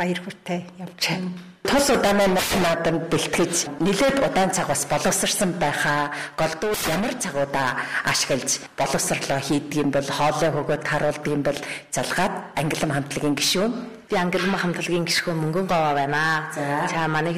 баяр хүртэй явж байна. Тус удаанаа наадам бэлтгэж нэлээд удаан цаг бас боловсрсан байхаа голдуу ямар цагуудаа ашиглаж боловсрлоо хийдгийм бол хоолой хөгөөд харуулдгийм бол залгаад ангилам хамтлагийн гишүүн. Би ангилам хамтлагийн гишүүн Мөнгөн Говаа байна. За манай